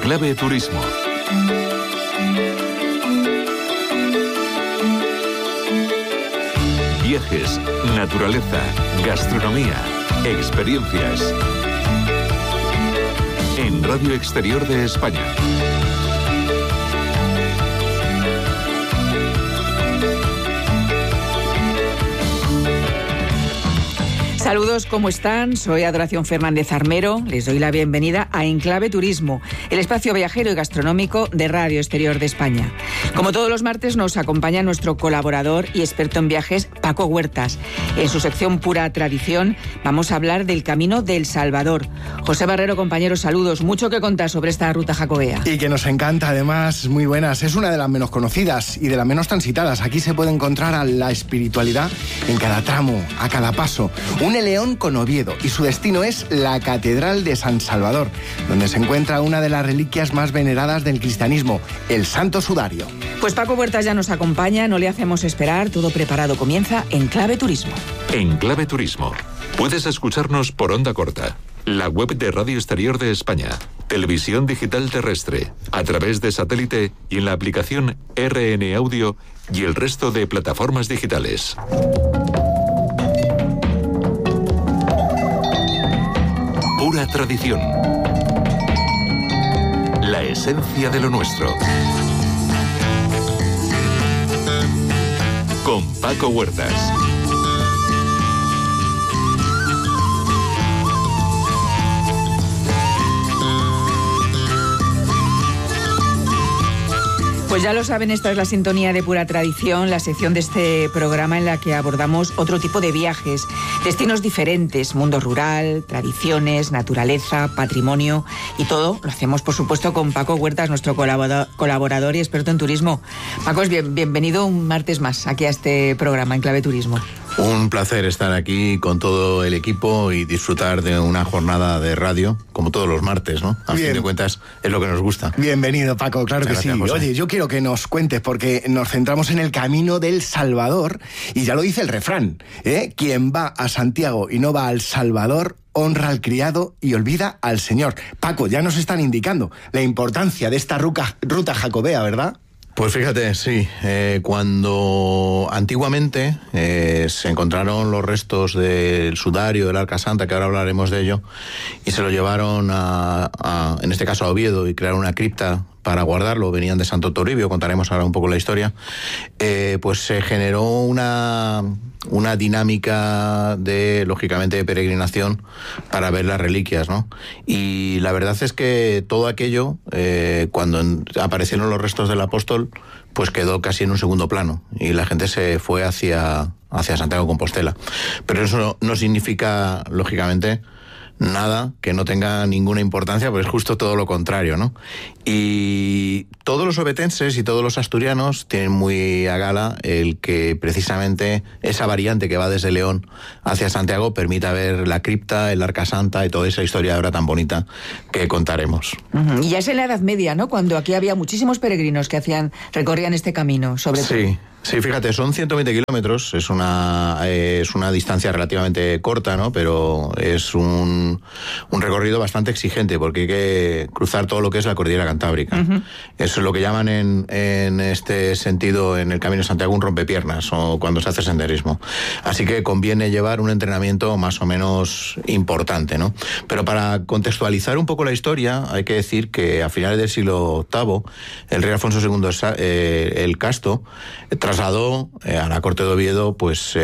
Clave Turismo. Viajes, naturaleza, gastronomía, experiencias. En Radio Exterior de España. Saludos, ¿cómo están? Soy Adoración Fernández Armero. Les doy la bienvenida a Enclave Turismo, el espacio viajero y gastronómico de Radio Exterior de España. Como todos los martes nos acompaña nuestro colaborador y experto en viajes, Paco Huertas. En su sección Pura Tradición vamos a hablar del Camino del Salvador. José Barrero, compañeros, saludos. Mucho que contar sobre esta ruta jacobea. Y que nos encanta, además, muy buenas. Es una de las menos conocidas y de las menos transitadas. Aquí se puede encontrar a la espiritualidad en cada tramo, a cada paso. Une León con Oviedo y su destino es la Catedral de San Salvador, donde se encuentra una de las reliquias más veneradas del cristianismo, el Santo Sudario. Pues Paco Huertas ya nos acompaña, no le hacemos esperar, todo preparado, comienza Enclave Turismo. Enclave Turismo. Puedes escucharnos por onda corta, la web de Radio Exterior de España, televisión digital terrestre, a través de satélite y en la aplicación RN Audio y el resto de plataformas digitales. Pura tradición. La esencia de lo nuestro. Con Paco Huertas. Pues ya lo saben, esta es la sintonía de Pura Tradición, la sección de este programa en la que abordamos otro tipo de viajes, destinos diferentes, mundo rural, tradiciones, naturaleza, patrimonio y todo lo hacemos, por supuesto, con Paco Huertas, nuestro colaborador y experto en turismo. Paco, bienvenido un martes más aquí a este programa, Enclave Turismo. Un placer estar aquí con todo el equipo y disfrutar de una jornada de radio, como todos los martes, ¿no? A fin de cuentas, es lo que nos gusta. Bienvenido, Paco, claro que sí. José. Oye, yo quiero que nos cuentes, porque nos centramos en el Camino del Salvador, y ya lo dice el refrán, ¿eh? Quien va a Santiago y no va al Salvador, honra al criado y olvida al Señor. Paco, ya nos están indicando la importancia de esta ruta jacobea, ¿verdad? Pues fíjate, sí, cuando antiguamente se encontraron los restos del sudario, del Arca Santa, que ahora hablaremos de ello, y se lo llevaron en este caso a Oviedo, y crearon una cripta para guardarlo, venían de Santo Toribio, contaremos ahora un poco la historia, pues se generó una dinámica lógicamente, de peregrinación para ver las reliquias, ¿no? Y la verdad es que todo aquello, cuando aparecieron los restos del apóstol, pues quedó casi en un segundo plano, y la gente se fue hacia Santiago de Compostela. Pero eso no significa, lógicamente, nada que no tenga ninguna importancia, pues es justo todo lo contrario, ¿no? Y todos los ovetenses y todos los asturianos tienen muy a gala el que precisamente esa variante que va desde León hacia Santiago permita ver la cripta, el Arca Santa y toda esa historia ahora tan bonita que contaremos. Uh-huh. Y ya es en la Edad Media, ¿no? Cuando aquí había muchísimos peregrinos que recorrían este camino, sobre todo. Sí, fíjate, son 120 kilómetros, es una distancia relativamente corta, ¿no? Pero es un recorrido bastante exigente, porque hay que cruzar todo lo que es la cordillera cantábrica. Uh-huh. Eso es lo que llaman en este sentido, en el Camino de Santiago, un rompepiernas, o cuando se hace senderismo. Así que conviene llevar un entrenamiento más o menos importante, ¿no? Pero para contextualizar un poco la historia, hay que decir que a finales del siglo VIII, el rey Alfonso II el Casto trasladó a la corte de Oviedo pues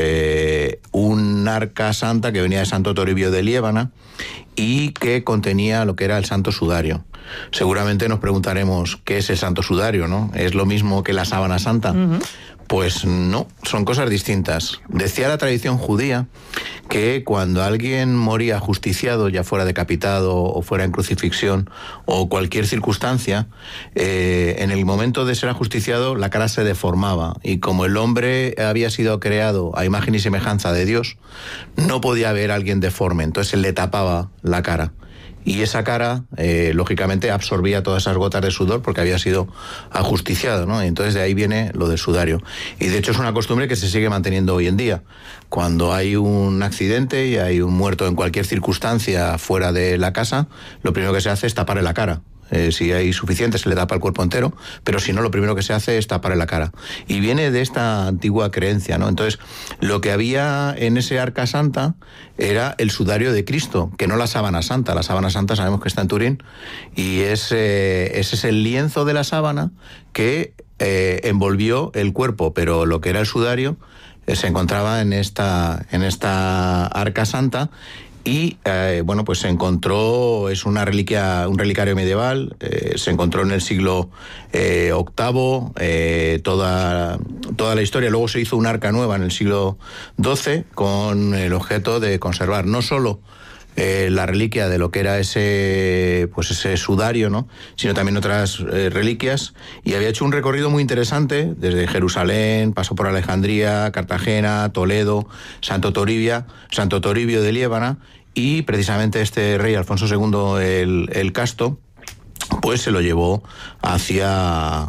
un Arca Santa que venía de Santo Toribio de Liébana y que contenía lo que era el Santo Sudario. Seguramente nos preguntaremos qué es el Santo Sudario, ¿no? ¿Es lo mismo que la sábana santa? Uh-huh. Pues no, son cosas distintas. Decía la tradición judía que cuando alguien moría ajusticiado, ya fuera decapitado o fuera en crucifixión o cualquier circunstancia, en el momento de ser ajusticiado la cara se deformaba, y como el hombre había sido creado a imagen y semejanza de Dios, no podía haber alguien deforme, entonces él le tapaba la cara. Y esa cara, lógicamente, absorbía todas esas gotas de sudor porque había sido ajusticiado, ¿no? Y entonces de ahí viene lo del sudario. Y de hecho es una costumbre que se sigue manteniendo hoy en día. Cuando hay un accidente y hay un muerto en cualquier circunstancia fuera de la casa, lo primero que se hace es taparle la cara. si hay suficiente se le tapa el cuerpo entero, pero si no, lo primero que se hace es taparle la cara. Y viene de esta antigua creencia, ¿no? Entonces, lo que había en ese Arca Santa era el sudario de Cristo, que no la sábana santa. La sábana santa sabemos que está en Turín, y ese es el lienzo de la sábana que envolvió el cuerpo, pero lo que era el sudario se encontraba en esta Arca Santa. Y bueno, pues se encontró, es una reliquia, un relicario medieval, se encontró en el siglo VIII, toda la historia. Luego se hizo un arca nueva en el siglo XII con el objeto de conservar no solo la reliquia de lo que era ese sudario, ¿no?, sino también otras reliquias, y había hecho un recorrido muy interesante desde Jerusalén, pasó por Alejandría, Cartagena, Toledo, Santo Toribio de Liébana, y precisamente este rey Alfonso II el Casto pues se lo llevó hacia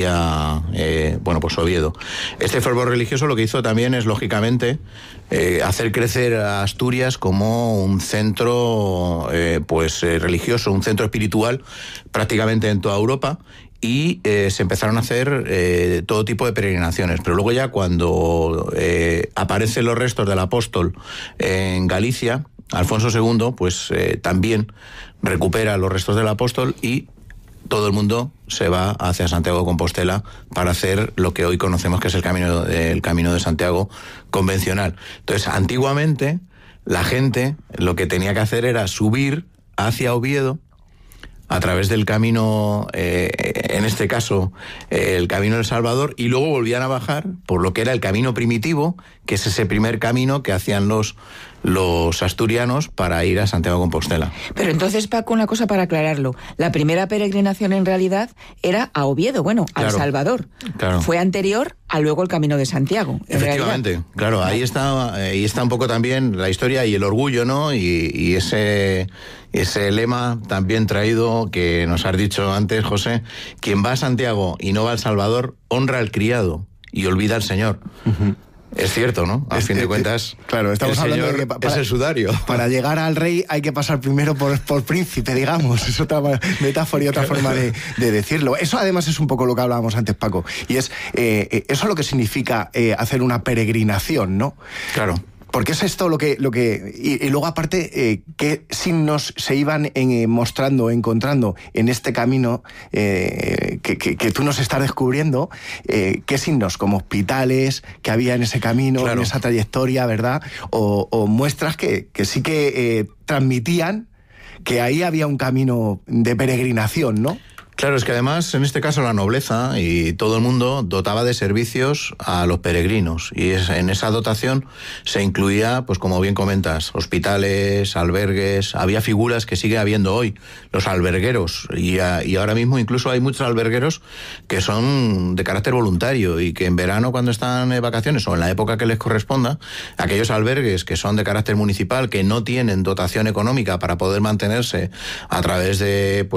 Oviedo. Este fervor religioso lo que hizo también es, lógicamente, hacer crecer a Asturias como un centro religioso, un centro espiritual prácticamente en toda Europa, y se empezaron a hacer todo tipo de peregrinaciones. Pero luego ya cuando aparecen los restos del apóstol en Galicia, Alfonso II pues también recupera los restos del apóstol, y todo el mundo se va hacia Santiago de Compostela para hacer lo que hoy conocemos que es el camino de Santiago convencional. Entonces, antiguamente, la gente lo que tenía que hacer era subir hacia Oviedo a través del camino, en este caso, el camino del Salvador, y luego volvían a bajar por lo que era el camino primitivo, que es ese primer camino que hacían los asturianos para ir a Santiago de Compostela. Pero entonces, Paco, una cosa para aclararlo. La primera peregrinación en realidad era a Oviedo, al Salvador. Claro. Fue anterior a luego el Camino de Santiago. Efectivamente, claro, ahí está un poco también la historia y el orgullo, ¿no? Y ese lema también traído que nos has dicho antes, José: quien va a Santiago y no va al Salvador, honra al criado y olvida al Señor. Uh-huh. Es cierto, ¿no? A fin de cuentas, claro, estamos hablando de que es el sudario. Para llegar al rey hay que pasar primero por príncipe, digamos. Es otra metáfora y otra forma de decirlo. Eso además es un poco lo que hablábamos antes, Paco. Y es eso es lo que significa hacer una peregrinación, ¿no? Claro. Porque es esto lo que y luego aparte qué signos se iban mostrando, encontrando en este camino que tú nos estás descubriendo, qué signos como hospitales que había en ese camino, claro, en esa trayectoria, ¿verdad? O muestras que sí que transmitían que ahí había un camino de peregrinación, ¿no? Claro, es que además, en este caso, la nobleza y todo el mundo dotaba de servicios a los peregrinos, y en esa dotación se incluía, pues como bien comentas, hospitales, albergues. Había figuras que sigue habiendo hoy, los albergueros, y ahora mismo incluso hay muchos albergueros que son de carácter voluntario, y que en verano, cuando están en vacaciones o en la época que les corresponda, aquellos albergues que son de carácter municipal, que no tienen dotación económica para poder mantenerse a través de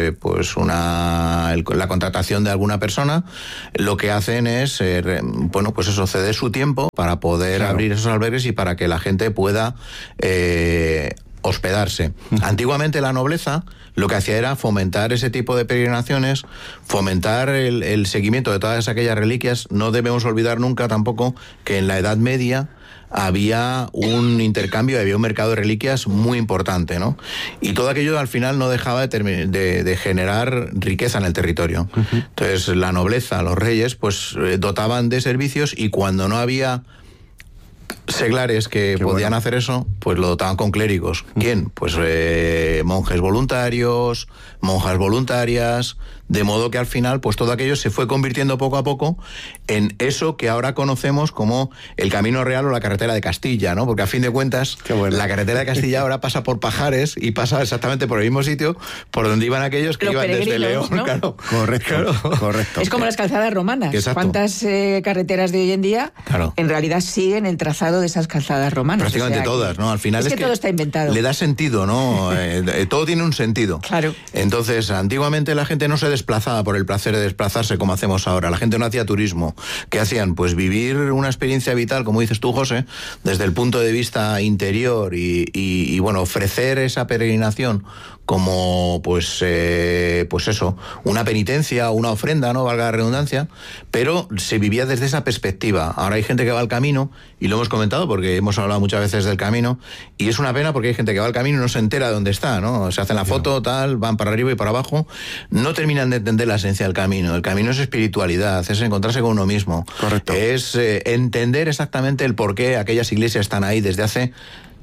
la contratación de alguna persona, lo que hacen es ceder su tiempo para poder, claro, abrir esos albergues y para que la gente pueda hospedarse. Antiguamente la nobleza lo que hacía era fomentar ese tipo de peregrinaciones, fomentar el seguimiento de todas aquellas reliquias. No debemos olvidar nunca tampoco que en la Edad Media había un intercambio, había un mercado de reliquias muy importante, ¿no? Y todo aquello al final no dejaba de generar riqueza en el territorio. Uh-huh. Entonces la nobleza, los reyes, pues dotaban de servicios, y cuando no había seglares que podían hacer eso, pues lo dotaban con clérigos. ¿Quién? Pues monjes voluntarios, monjas voluntarias, de modo que al final pues todo aquello se fue convirtiendo poco a poco en eso que ahora conocemos como el Camino Real o la Carretera de Castilla, ¿no? Porque a fin de cuentas la Carretera de Castilla ahora pasa por Pajares y pasa exactamente por el mismo sitio por donde iban aquellos que iban desde León, ¿no? Claro. Correcto. Es como las calzadas romanas. Exacto. ¿Cuántas carreteras de hoy en día, claro, en realidad siguen el trazado de esas calzadas romanas? Prácticamente todas, ¿no? Al final es que todo está inventado. Le da sentido, ¿no? Todo tiene un sentido. Claro. Entonces, antiguamente la gente no se desplazaba por el placer de desplazarse como hacemos ahora. La gente no hacía turismo. ¿Qué hacían? Pues vivir una experiencia vital, como dices tú, José, desde el punto de vista interior y ofrecer esa peregrinación como pues eso, una penitencia o una ofrenda, no valga la redundancia, pero se vivía desde esa perspectiva. Ahora hay gente que va al camino, y lo hemos comentado porque hemos hablado muchas veces del camino, y es una pena porque hay gente que va al camino y no se entera de dónde está, ¿no? Se hacen la foto, tal, van para arriba y para abajo, no terminan de entender la esencia del camino. El camino es espiritualidad, es encontrarse con uno mismo. Correcto. Es entender exactamente el por qué aquellas iglesias están ahí desde hace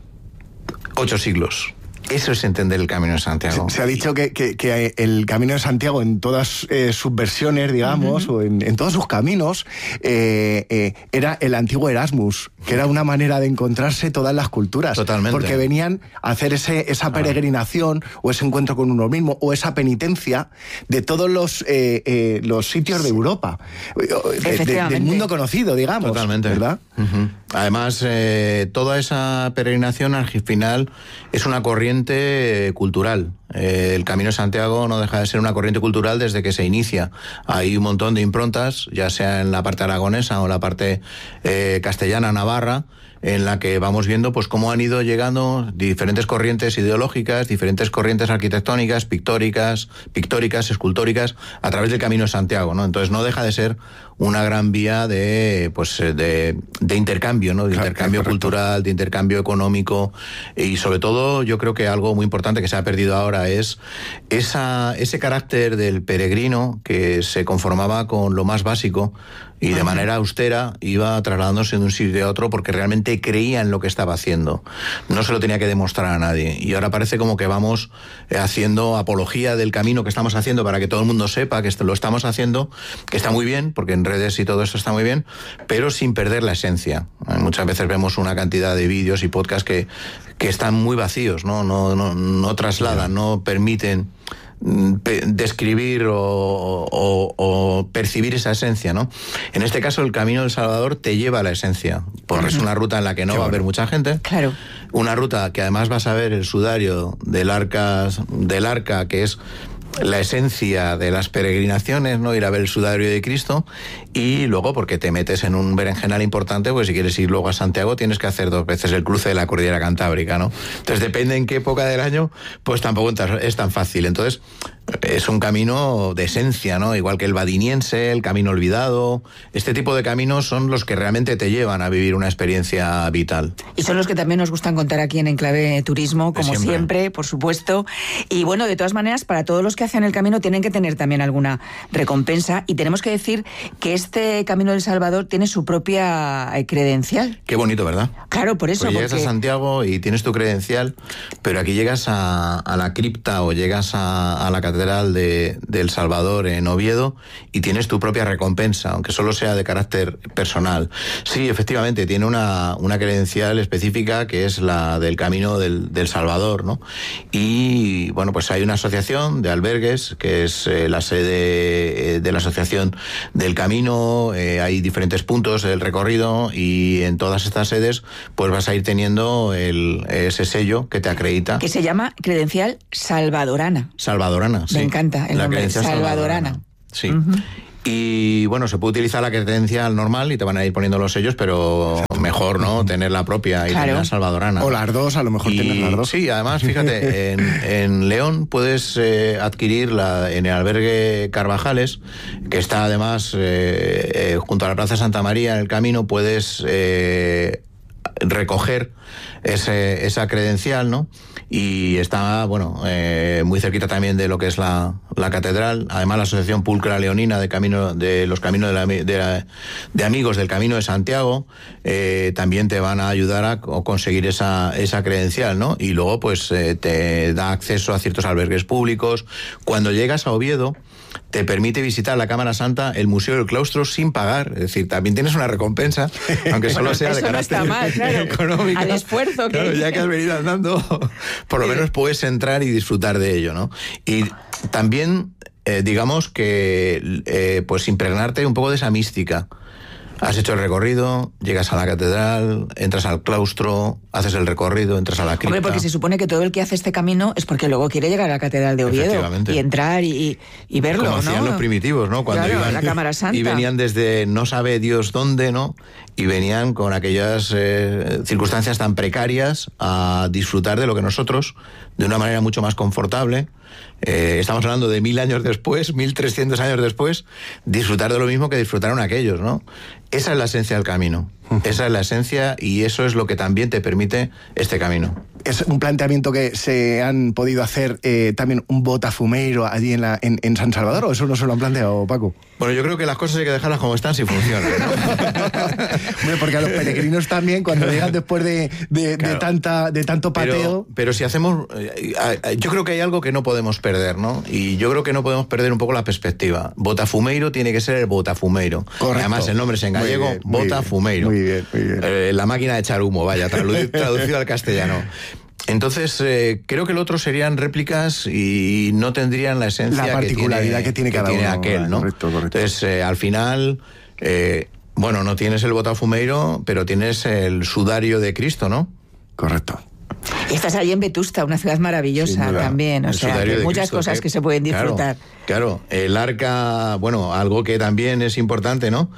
8 siglos. Eso es entender el Camino de Santiago. Se ha dicho que el Camino de Santiago, en todas sus versiones, digamos, o en todos sus caminos, era el antiguo Erasmus, que era una manera de encontrarse todas las culturas. Totalmente. Porque venían a hacer esa peregrinación, o ese encuentro con uno mismo, o esa penitencia de todos los sitios de Europa, del mundo conocido, digamos. Totalmente. ¿Verdad? Uh-huh. Además, toda esa peregrinación al final es una corriente cultural. El Camino de Santiago no deja de ser una corriente cultural desde que se inicia. Hay un montón de improntas, ya sea en la parte aragonesa o en la parte castellana, navarra, en la que vamos viendo pues cómo han ido llegando diferentes corrientes ideológicas, diferentes corrientes arquitectónicas, pictóricas, escultóricas, a través del Camino de Santiago, ¿no? Entonces no deja de ser una gran vía de intercambio, ¿no? De intercambio cultural, de intercambio económico, y sobre todo yo creo que algo muy importante que se ha perdido ahora es ese carácter del peregrino que se conformaba con lo más básico y de manera austera iba trasladándose de un sitio a otro porque realmente creía en lo que estaba haciendo. No se lo tenía que demostrar a nadie. Y ahora parece como que vamos haciendo apología del camino que estamos haciendo para que todo el mundo sepa que lo estamos haciendo, que está muy bien, porque en redes y todo eso está muy bien, pero sin perder la esencia. Muchas veces vemos una cantidad de vídeos y podcasts que están muy vacíos, no trasladan, no permiten describir o percibir esa esencia, ¿no? En este caso el Camino del Salvador te lleva a la esencia, porque es una ruta en la que no va a haber mucha gente. Claro. Una ruta que además vas a ver el sudario del arca, que es la esencia de las peregrinaciones, ¿no? Ir a ver el sudario de Cristo, y luego porque te metes en un berenjenal importante, pues si quieres ir luego a Santiago tienes que hacer 2 veces el cruce de la cordillera Cantábrica, ¿no? Entonces depende en qué época del año, pues tampoco es tan fácil. Entonces es un camino de esencia, ¿no? Igual que el vadiniense, el camino olvidado. Este tipo de caminos son los que realmente te llevan a vivir una experiencia vital. Y son los que también nos gustan contar aquí en Enclave Turismo, como siempre, por supuesto. Y bueno, de todas maneras, para todos los que hacen el camino tienen que tener también alguna recompensa, y tenemos que decir que este Camino del Salvador tiene su propia credencial. Qué bonito, ¿verdad? Claro, por eso. Porque llegas a Santiago y tienes tu credencial, pero aquí llegas a la cripta o llegas a la catedral del Salvador en Oviedo y tienes tu propia recompensa, aunque solo sea de carácter personal. Sí, efectivamente, tiene una credencial específica que es la del Camino del Salvador, ¿no? Y bueno, pues hay una asociación de albergues que es la sede de la Asociación del Camino. Hay diferentes puntos del recorrido y en todas estas sedes pues vas a ir teniendo ese sello que te acredita. Que se llama credencial salvadorana. Salvadorana, sí. Me encanta el nombre, credencial salvadorana. Sí. Uh-huh. Y bueno, se puede utilizar la credencial normal y te van a ir poniendo los sellos, pero mejor, ¿no? Tener la propia y tener la salvadorana. O las dos, a lo mejor tienes las dos. Sí, además, fíjate, en León puedes adquirirla en el albergue Carvajales, que está además junto a la Plaza Santa María, en el camino, puedes recoger esa credencial, ¿no? Y está, bueno, muy cerquita también de lo que es la catedral. Además, la Asociación Pulcra Leonina de los caminos de amigos del Camino de Santiago también te van a ayudar a conseguir esa credencial, ¿no? Y luego, pues, te da acceso a ciertos albergues públicos. Cuando llegas a Oviedo, te permite visitar la Cámara Santa, el Museo del Claustro, sin pagar. Es decir, también tienes una recompensa, aunque solo sea de carácter económico. Al esfuerzo claro, ya que has venido andando, por lo menos puedes entrar y disfrutar de ello, ¿no? Y también, digamos que, pues impregnarte un poco de esa mística. Has hecho el recorrido, llegas a la catedral, entras al claustro, haces el recorrido, entras a la cripta. Hombre, porque se supone que todo el que hace este camino es porque luego quiere llegar a la catedral de Oviedo y entrar y verlo, como hacían los primitivos, ¿no? Cuando iban a la Cámara Santa. Y venían desde no sabe Dios dónde, ¿no? Y venían con aquellas circunstancias tan precarias a disfrutar de lo que nosotros de una manera mucho más confortable. Estamos hablando de 1000 años después, 1300 años después, disfrutar de lo mismo que disfrutaron aquellos, ¿no? Esa es la esencia del camino. Esa es la esencia y eso es lo que también te permite este camino. Es un planteamiento que se han podido hacer también un botafumeiro allí en San Salvador, ¿o eso no se lo han planteado, Paco? Bueno, yo creo que las cosas hay que dejarlas como están si funcionan, ¿no? Bueno, porque a los peregrinos también, cuando llegan después claro, de tanto pateo... Pero si hacemos... yo creo que hay algo que no podemos perder, ¿no? Y yo creo que no podemos perder un poco la perspectiva. Botafumeiro tiene que ser el botafumeiro. Correcto. Además, el nombre es en gallego, botafumeiro. Muy bien, muy bien. La máquina de echar humo, vaya, traducido al castellano. Entonces, creo que el otro serían réplicas y no tendrían la esencia, la particularidad que tiene cada uno. Aquel, ¿no? Correcto. Entonces, al final, bueno, no tienes el botafumeiro, pero tienes el sudario de Cristo, ¿no? Correcto. Y estás allí en Vetusta, una ciudad maravillosa también, o sea, hay muchas Cristo, cosas que se pueden disfrutar. Claro, el arca, bueno, algo que también es importante, ¿no?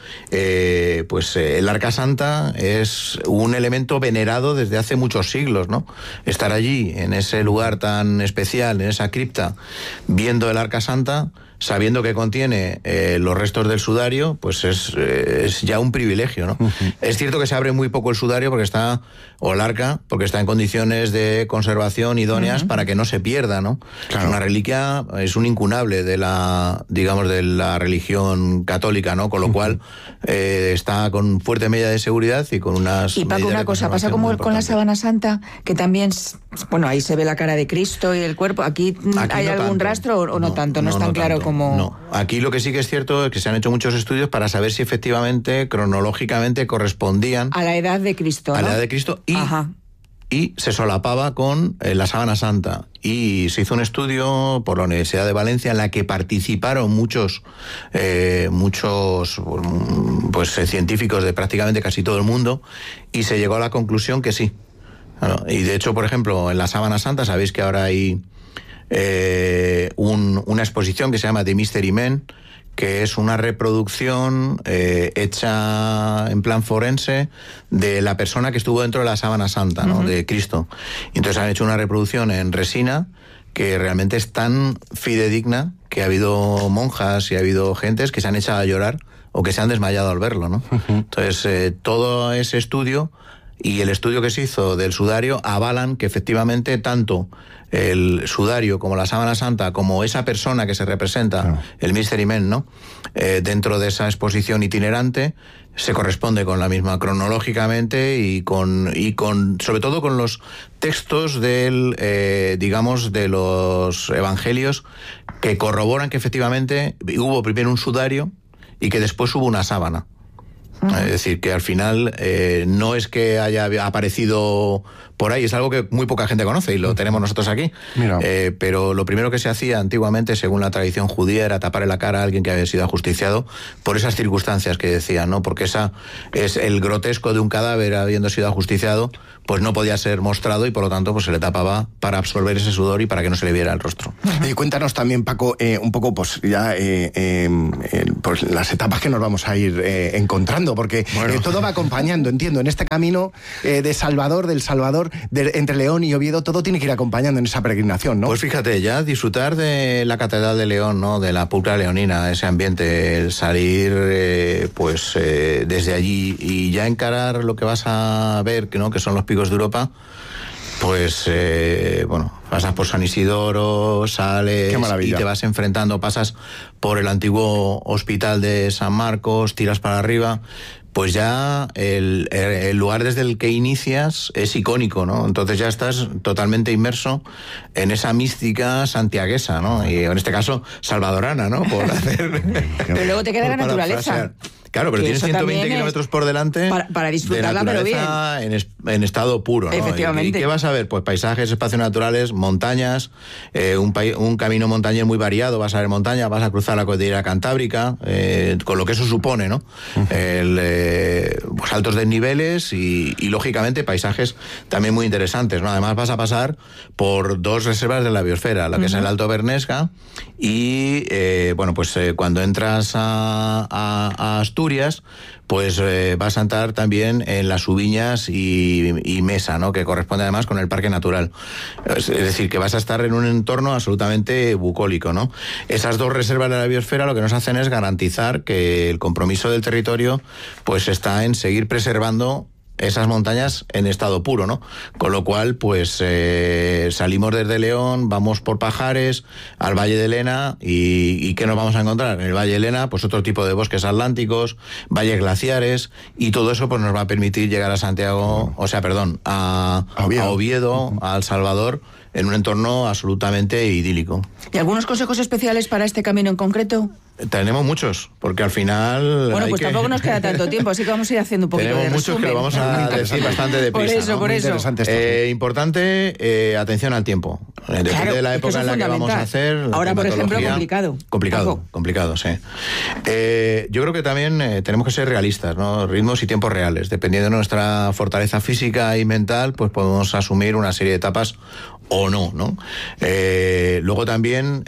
Pues el arca santa es un elemento venerado desde hace muchos siglos, ¿no? Estar allí, en ese lugar tan especial, en esa cripta, viendo el arca santa, sabiendo que contiene los restos del sudario, pues es ya un privilegio, ¿no? Uh-huh. Es cierto que se abre muy poco el sudario porque está, o el arca, porque está en condiciones de conservación idóneas para que no se pierda, ¿no? Claro. Es una reliquia, es un incunable de la, digamos, de la religión católica, ¿no? Con lo cual está con fuerte medida de seguridad y con unas... Y Paco, una cosa, pasa como con la sábana santa, que también, bueno, ahí se ve la cara de Cristo y el cuerpo. ¿Aquí hay no algún tanto. rastro o no tanto? No es tan claro tanto. como... No, aquí lo que sí que es cierto es que se han hecho muchos estudios para saber si efectivamente, cronológicamente, correspondían... A la edad de Cristo, A ¿no? la edad de Cristo Ajá. Y se solapaba con la sábana santa. Y se hizo un estudio por la Universidad de Valencia en la que participaron muchos científicos de prácticamente casi todo el mundo y se llegó a la conclusión que sí. Bueno, y de hecho, por ejemplo, en la sábana santa, sabéis que ahora hay una exposición que se llama The Mystery Men, que es una reproducción hecha en plan forense de la persona que estuvo dentro de la sábana santa, ¿no? De Cristo. Y entonces han hecho una reproducción en resina que realmente es tan fidedigna que ha habido monjas y ha habido gentes que se han echado a llorar o que se han desmayado al verlo, ¿no? Entonces, todo ese estudio y el estudio que se hizo del sudario avalan que efectivamente tanto el sudario como la sábana santa, como esa persona que se representa, el Mystery Men, ¿no? Dentro de esa exposición itinerante, se corresponde con la misma cronológicamente y con sobre todo con los textos digamos, de los evangelios que corroboran que efectivamente hubo primero un sudario y que después hubo una sábana. Es decir, que al final no es que haya aparecido por ahí, es algo que muy poca gente conoce y lo tenemos nosotros aquí. Pero lo primero que se hacía antiguamente, según la tradición judía, era taparle la cara a alguien que había sido ajusticiado por esas circunstancias que decían, ¿no? Porque esa es el grotesco de un cadáver habiendo sido ajusticiado, pues no podía ser mostrado y por lo tanto pues se le tapaba para absorber ese sudor y para que no se le viera el rostro. Y cuéntanos también, Paco, un poco pues ya pues las etapas que nos vamos a ir encontrando, porque todo va acompañando, entiendo, en este camino del Salvador, entre León y Oviedo, todo tiene que ir acompañando en esa peregrinación, ¿no? Pues fíjate, ya disfrutar de la Catedral de León, ¿no? De la pulcra leonina, ese ambiente, el salir desde allí y ya encarar lo que vas a ver, ¿no? Que son los picos de Europa, pues pasas por San Isidoro, sales y te vas enfrentando, pasas por el antiguo hospital de San Marcos, tiras para arriba, pues ya el lugar desde el que inicias es icónico, ¿no? Entonces ya estás totalmente inmerso en esa mística santiaguesa, ¿no? Y en este caso salvadorana, ¿no? Por hacer... Pero luego te queda la naturaleza. Claro, pero tienes 120 kilómetros por delante para disfrutarla, de pero bien. En estado puro, ¿no? Efectivamente. ¿Y qué vas a ver? Pues paisajes, espacios naturales, montañas, un camino montañés muy variado. Vas a ver montaña, vas a cruzar la cordillera cantábrica, con lo que eso supone, ¿no? Pues altos desniveles y lógicamente paisajes también muy interesantes, ¿no? Además vas a pasar por dos reservas de la biosfera, la que es el Alto Bernesga y, cuando entras a Asturias, Asturias, pues vas a entrar también en las Ubiñas y Mesa, ¿no? Que corresponde además con el Parque Natural. Es decir, que vas a estar en un entorno absolutamente bucólico, ¿no? Esas dos reservas de la biosfera lo que nos hacen es garantizar que el compromiso del territorio pues está en seguir preservando esas montañas en estado puro, ¿no? Con lo cual, pues salimos desde León, vamos por Pajares, al Valle de Lena, y ¿qué nos vamos a encontrar? En el Valle de Lena, pues otro tipo de bosques atlánticos, valles glaciares, y todo eso pues nos va a permitir llegar a Santiago, a Oviedo, a El Salvador, en un entorno absolutamente idílico. ¿Y algunos consejos especiales para este camino en concreto? Tenemos muchos, porque al final... Bueno, pues tampoco nos queda tanto tiempo, así que vamos a ir haciendo un poquito de resumen. Tenemos muchos que lo vamos a decir bastante deprisa. Por eso. Importante, atención al tiempo. Depende de la época en la que vamos a hacer. Ahora, por ejemplo, Complicado, sí. Yo creo que también tenemos que ser realistas, ¿no? Ritmos y tiempos reales. Dependiendo de nuestra fortaleza física y mental, pues podemos asumir una serie de etapas o no, ¿no? Luego también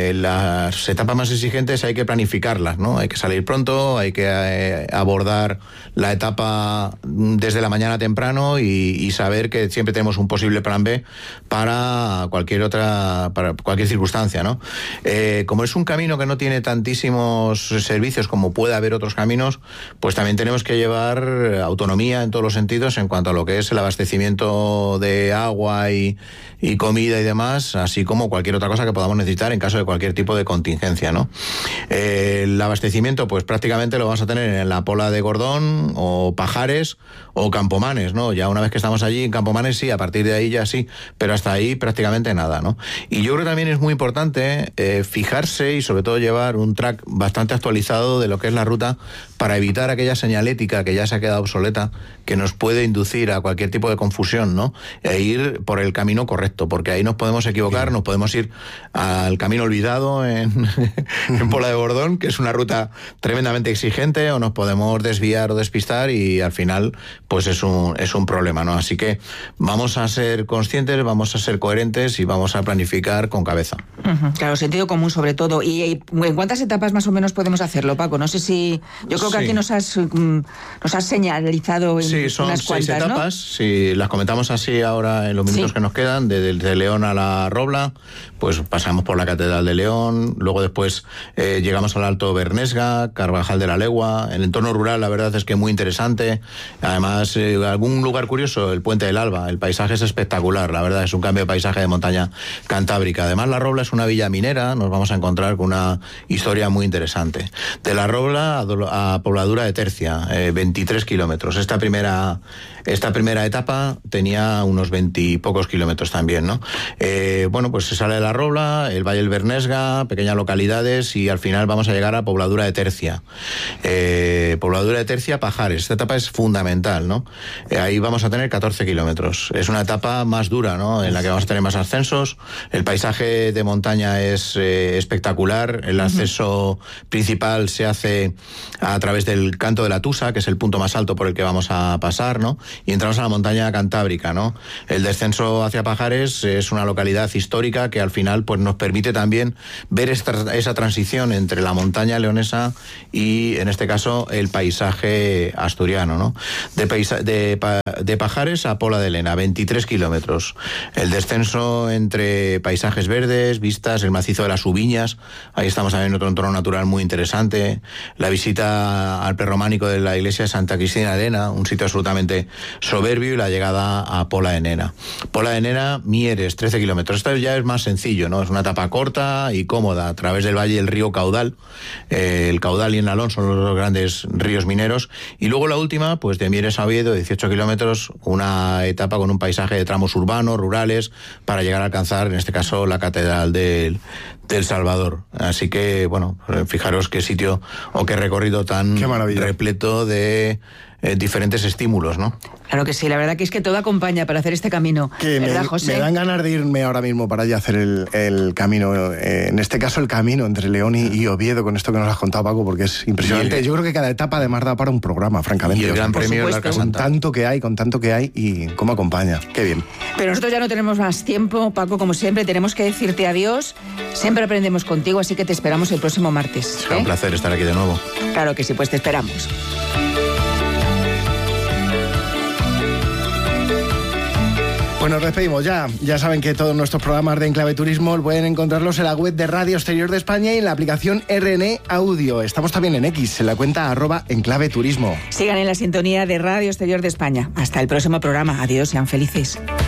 las etapas más exigentes hay que planificarlas, ¿no? Hay que salir pronto, hay que abordar la etapa desde la mañana temprano y saber que siempre tenemos un posible plan B para cualquier circunstancia, ¿no? Como es un camino que no tiene tantísimos servicios como puede haber otros caminos, pues también tenemos que llevar autonomía en todos los sentidos en cuanto a lo que es el abastecimiento de agua y comida y demás, así como cualquier otra cosa que podamos necesitar en caso de cualquier tipo de contingencia, ¿no? El abastecimiento, pues prácticamente lo vamos a tener en la Pola de Gordón o Pajares o Campomanes, ¿no? Ya una vez que estamos allí en Campomanes, sí, a partir de ahí ya sí, pero hasta ahí prácticamente nada, ¿no? Y yo creo que también es muy importante fijarse y sobre todo llevar un track bastante actualizado de lo que es la ruta para evitar aquella señalética que ya se ha quedado obsoleta, que nos puede inducir a cualquier tipo de confusión, ¿no? E ir por el camino correcto, porque ahí nos podemos equivocar, nos podemos ir al camino olvidado en Pola de Gordón, que es una ruta tremendamente exigente, o nos podemos desviar o despistar y al final pues es un problema, ¿no? Así que vamos a ser conscientes, vamos a ser coherentes y vamos a planificar con cabeza. Claro, sentido común sobre todo. ¿Y en cuántas etapas más o menos podemos hacerlo, Paco? No sé si... Yo creo que aquí nos has señalizado en son unas cuantas, 6 etapas, ¿no? Si las comentamos así ahora en los minutos que nos quedan, desde León a la Robla, pues pasamos por la Catedral de León, luego después llegamos al Alto Bernesga, Carvajal de la Legua. El entorno rural, la verdad es que es muy interesante. Además, algún lugar curioso, el Puente del Alba. El paisaje es espectacular, la verdad, es un cambio de paisaje de montaña cantábrica. Además, la Robla es una villa minera, nos vamos a encontrar con una historia muy interesante. De la Robla a Pobladura de Tercia, 23 kilómetros. Esta primera etapa tenía unos 20 y pocos kilómetros también, ¿no? Bueno, pues se sale de la Robla, el Valle del Bernesga, pequeñas localidades, y al final vamos a llegar a Pobladura de Tercia. Pobladura de Tercia, Pajares. Esta etapa es fundamental, ¿no? Ahí vamos a tener 14 kilómetros. Es una etapa más dura, ¿no? En la que vamos a tener más ascensos. El paisaje de montaña es espectacular. El acceso principal se hace a través del Canto de la Tusa, que es el punto más alto por el que vamos a pasar, ¿no? Y entramos a la montaña cantábrica, ¿no? El descenso hacia Pajares es una localidad histórica que al final pues nos permite también ver esa transición entre la montaña leonesa y, en este caso, el paisaje asturiano, ¿no? De Pajares a Pola de Lena, 23 kilómetros. El descenso entre paisajes verdes, vistas, el macizo de las Ubiñas, ahí estamos también en otro entorno natural muy interesante. La visita al prerrománico de la iglesia de Santa Cristina de Lena, un sitio absolutamente soberbio, y la llegada a Pola de Lena. Pola de Lena, Mieres, 13 kilómetros. Esto ya es más sencillo, ¿no? Es una etapa corta y cómoda, a través del valle del río Caudal. El Caudal y el Nalón son los dos grandes ríos mineros. Y luego la última, pues de Mieres a Oviedo, 18 kilómetros, una etapa con un paisaje de tramos urbanos, rurales, para llegar a alcanzar, en este caso, la Catedral del Salvador. Así que, bueno, fijaros qué sitio o qué recorrido tan repleto de diferentes estímulos, ¿no? Claro que sí, la verdad que es que todo acompaña para hacer este camino. ¿Verdad, José? Me dan ganas de irme ahora mismo para allá a hacer el camino, en este caso el camino entre León y Oviedo, con esto que nos has contado, Paco, porque es impresionante. Yo creo que cada etapa además da para un programa, francamente. Y el Gran Premio de la Arca Santa. Con tanto que hay y cómo acompaña. Qué bien. Pero nosotros ya no tenemos más tiempo, Paco, como siempre, tenemos que decirte adiós. Siempre aprendemos contigo, así que te esperamos el próximo martes. Será un placer estar aquí de nuevo. Claro que sí, pues te esperamos. Bueno, nos despedimos ya. Ya saben que todos nuestros programas de Enclave Turismo pueden encontrarlos en la web de Radio Exterior de España y en la aplicación RN Audio. Estamos también en X, en la cuenta @Enclave Turismo. Sigan en la sintonía de Radio Exterior de España. Hasta el próximo programa. Adiós, sean felices.